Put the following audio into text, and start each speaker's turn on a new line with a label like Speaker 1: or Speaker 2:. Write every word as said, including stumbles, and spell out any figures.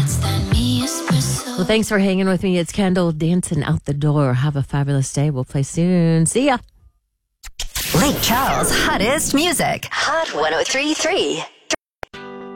Speaker 1: Well, thanks for hanging with me. It's Kendall dancing out the door. Have a fabulous day. We'll play soon. See ya.
Speaker 2: Lake Charles' hottest music. Hot one oh three point three.